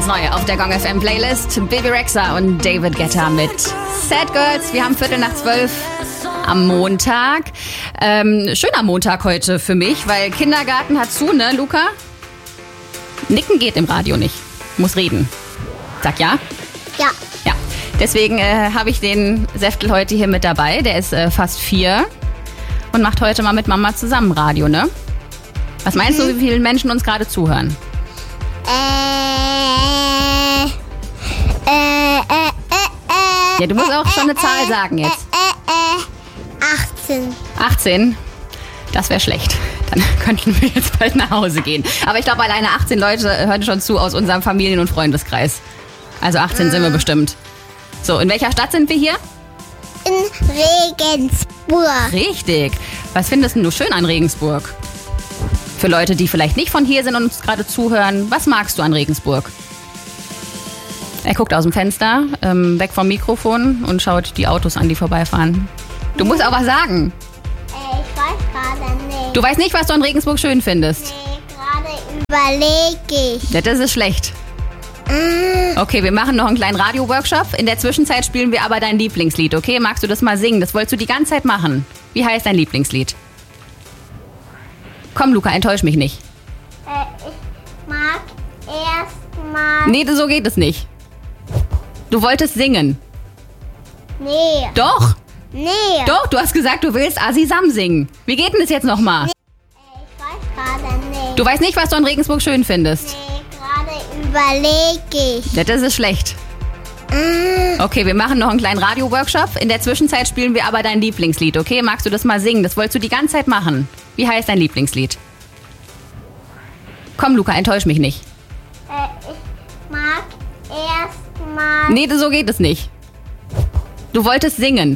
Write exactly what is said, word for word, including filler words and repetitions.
ganz neu auf der Gong F M Playlist. Baby Rexha und David Guetta mit Sad Girls. Wir haben Viertel nach zwölf am Montag. Ähm, schöner Montag heute für mich, weil Kindergarten hat zu, ne, Luca? Nicken geht im Radio nicht. Muss reden. Sag ja? Ja. Ja. Deswegen äh, habe ich den Säftel heute hier mit dabei. Der ist äh, fast vier und macht heute mal mit Mama zusammen Radio, ne? Was meinst mhm. du, wie viele Menschen uns gerade zuhören? Äh, äh, äh, äh, äh, Ja, du musst auch schon eine Zahl sagen jetzt. Äh, äh, achtzehn. achtzehn? Das wäre schlecht. Dann könnten wir jetzt bald nach Hause gehen. Aber ich glaube, alleine achtzehn Leute hören schon zu aus unserem Familien- und Freundeskreis. Also achtzehn sind wir bestimmt. So, in welcher Stadt sind wir hier? In Regensburg. Richtig. Was findest denn du schön an Regensburg? Für Leute, die vielleicht nicht von hier sind und uns gerade zuhören, was magst du an Regensburg? Er guckt aus dem Fenster, ähm, weg vom Mikrofon und schaut die Autos an, die vorbeifahren. Du musst auch was sagen. Äh, ich weiß gerade nicht. Du weißt nicht, was du an Regensburg schön findest? Nee, gerade überlege ich. Ja, das ist schlecht. Okay, wir machen noch einen kleinen Radio-Workshop. In der Zwischenzeit spielen wir aber dein Lieblingslied, okay? Magst du das mal singen? Das wolltest du die ganze Zeit machen. Wie heißt dein Lieblingslied? Komm, Luca, enttäusch mich nicht. Äh, ich mag erstmal. Nee, so geht es nicht. Du wolltest singen. Nee. Doch, Nee. doch, du hast gesagt, du willst Asi Sam singen. Wie geht denn das jetzt nochmal? Nee. Äh, ich weiß gerade nicht. Du weißt nicht, was du an Regensburg schön findest? Nee, gerade überlege ich. Ja, das ist schlecht. Okay, wir machen noch einen kleinen Radio-Workshop. In der Zwischenzeit spielen wir aber dein Lieblingslied, okay? Magst du das mal singen? Das wolltest du die ganze Zeit machen. Wie heißt dein Lieblingslied? Komm, Luca, enttäusch mich nicht. Äh, ich mag erstmal. Nee, so geht es nicht. Du wolltest singen.